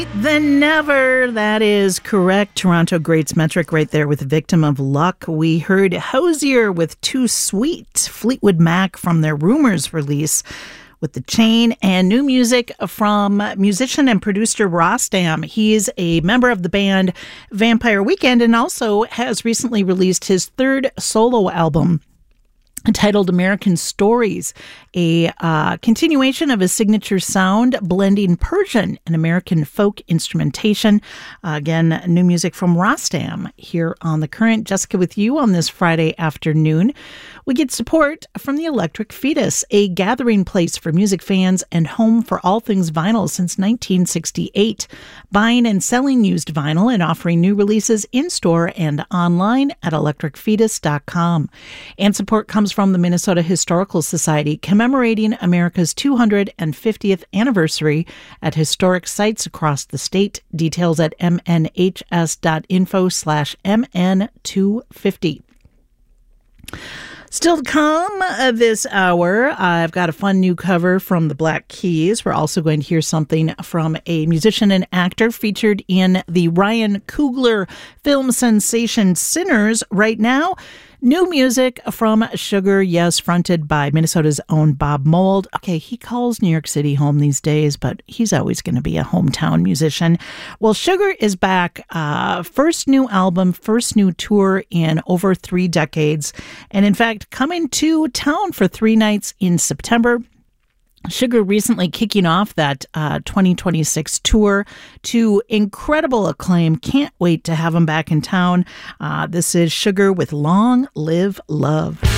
Than never. That is correct. Toronto Greats Metric right there with Victim of Luck. We heard Hozier with Too Sweet, Fleetwood Mac from their Rumors release with The Chain, and new music from musician and producer Rostam. He's a member of the band Vampire Weekend and also has recently released his third solo album, entitled American Stories, a continuation of his signature sound, blending Persian and American folk instrumentation. Again, new music from Rostam here on The Current. Jessica with you on this Friday afternoon. We get support from the Electric Fetus, a gathering place for music fans and home for all things vinyl since 1968. Buying and selling used vinyl and offering new releases in-store and online at electricfetus.com. And support comes from the Minnesota Historical Society, commemorating America's 250th anniversary at historic sites across the state. Details at mnhs.info/mn250. Still to come this hour, I've got a fun new cover from the Black Keys. We're also going to hear something from a musician and actor featured in the Ryan Coogler film sensation Sinners. Right now, new music from Sugar, yes, fronted by Minnesota's own Bob Mould. Okay, he calls New York City home these days, but he's always going to be a hometown musician. Well, Sugar is back. First new album, first new tour in over 3 decades. And in fact, coming to town for 3 nights in September. Sugar recently kicking off that 2026 tour to incredible acclaim. Can't wait to have him back in town. This is Sugar with Long Live Love.